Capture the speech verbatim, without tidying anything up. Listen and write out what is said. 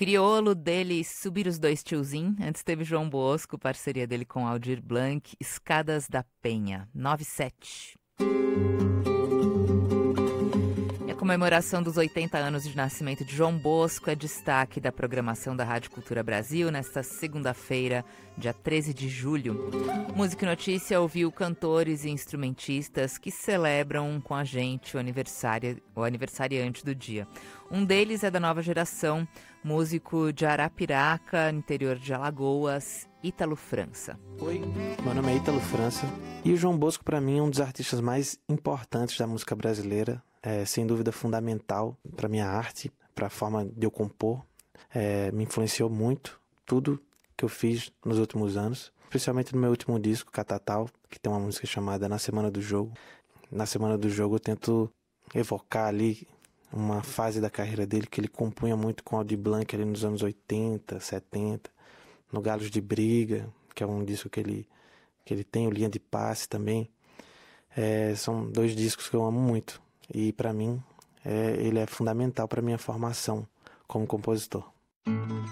Criolo dele, Subir os Dois Tiozinho. Antes teve João Bosco, parceria dele com Aldir Blanc, Escadas da Penha, nove sete. E a comemoração dos oitenta anos de nascimento de João Bosco é destaque da programação da Rádio Cultura Brasil nesta segunda-feira, dia treze de julho. Música e Notícia ouviu cantores e instrumentistas que celebram com a gente o aniversário, o aniversariante do dia. Um deles é da nova geração, músico de Arapiraca, interior de Alagoas, Ítalo França. Oi, meu nome é Ítalo França e o João Bosco para mim é um dos artistas mais importantes da música brasileira, é sem dúvida fundamental para minha arte, para a forma de eu compor, é, me influenciou muito tudo que eu fiz nos últimos anos, especialmente no meu último disco, Catatal, que tem uma música chamada Na Semana do Jogo. Na Semana do Jogo eu tento evocar ali uma fase da carreira dele que ele compunha muito com Aldir Blanc ali nos anos oitenta, setenta, no Galos de Briga, que é um disco que ele, que ele tem, o Linha de Passe também. É, são dois discos que eu amo muito e para mim é, ele é fundamental para minha formação como compositor.